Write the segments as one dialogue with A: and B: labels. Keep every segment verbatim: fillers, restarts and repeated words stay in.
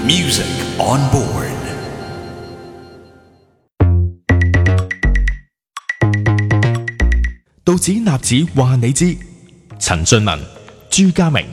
A: Music on board。
B: 道指納指話你知，陳俊文、朱家明。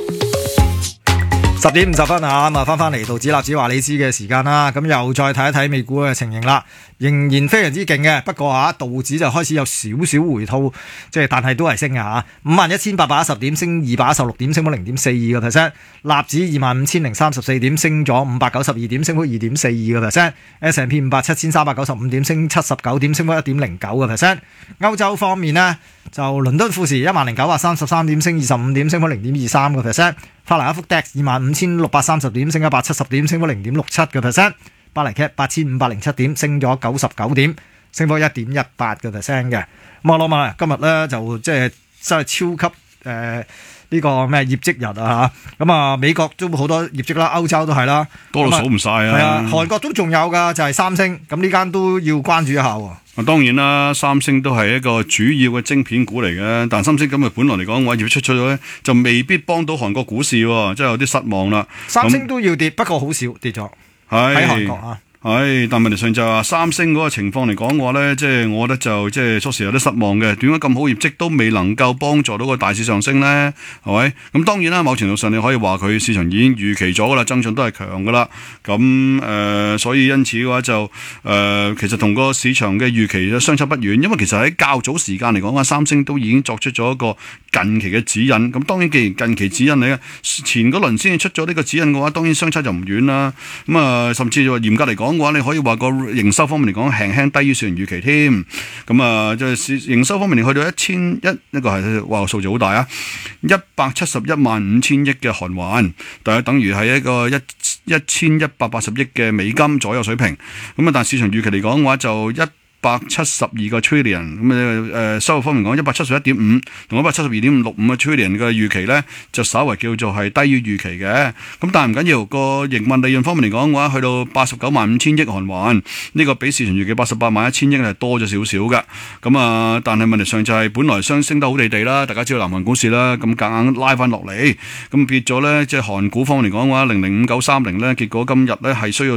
C: 十點五十分啊，咁啊翻翻嚟道指納指話你知嘅時間啦，咁又再睇一睇美股嘅情形啦，仍然非常之勁嘅，不過吓道指就開始有少少回吐，即係但係都係升嘅吓，五萬一千八百一十點，升二百一十六點，升幅零點四二個 percent， 納指二萬五千零三十四點，升咗五百九十二點，升幅二點四二個 percent，S and P 五百七千三百九十五點，升七十九點，升幅一點零九個 percent。歐洲方面呢，就倫敦富時一萬零九百三十三點，升二十五點，升幅零點二三個 percent。法蘭克福 D A X 二萬五千六百三十點，升一百七十點，升幅零點六七個 percent。巴黎 C A P 八千五百零七點，升咗九十九點，升幅一點一八個 percent 嘅。咁我諗啊，今日咧就即係真係超級誒呢、呃這個咩業績日啊嚇。咁啊，美國都好多業績啦，歐洲都係啦，
D: 多到數唔晒啊。
C: 係啊，韓國都仲有㗎，就係、是、三星。咁呢間都要關注一下喎。
D: 啊，當然啦，三星都係一個主要嘅晶片股嚟嘅，但三星今日本來嚟講，話業績出咗咧，就未必幫到韓國股市喎，真係有啲失望啦。
C: 三星都要跌，不過好少跌咗喺韓國啊。
D: 係，但問題上就係話三星嗰個情況嚟講嘅話咧，即係我覺得就即係初時有啲失望嘅。點解咁好業績都未能夠幫助到個大市上升咧？係咪？咁當然啦，某程度上你可以話佢市場已經預期咗噶啦，增長都係強噶啦。咁誒、呃，所以因此嘅話就誒、呃，其實同個市場嘅預期相差不遠。因為其實喺較早時間嚟講啊，三星都已經作出咗一個近期嘅指引。咁當然，既然近期指引嚟嘅，前嗰輪先至出咗呢個指引嘅話，當然相差就唔遠啦。咁啊，甚至話嚴格嚟講嘅話，你可以話個營收方面嚟講，輕輕低於市場預期添。咁啊，即係營收方面嚟去到一千一，一個係話個數字好大啊，一百七十一萬五千億嘅韓元，大約等於係一個一一千一百八十億嘅美金左右水平。咁啊，但市場預期嚟講嘅話，就一百七十二個 trillion， 咁誒誒收入方面講一百七十一點五同一百七十二點六五個 trillion 嘅預期咧，就稍為叫做係低於預期嘅。咁但係唔緊要，個營運利潤方面嚟講嘅話，去到八十九萬五千億韓元，呢個比市場預期八十八萬一千億係多咗少少嘅。咁啊，但係問題上就係本來雙升得好地地啦，大家知道南韓股市啦，咁夾硬拉翻落嚟，咁變咗咧，即係韓股方面嚟講嘅話，零零五九三零咧，結果今日咧係需要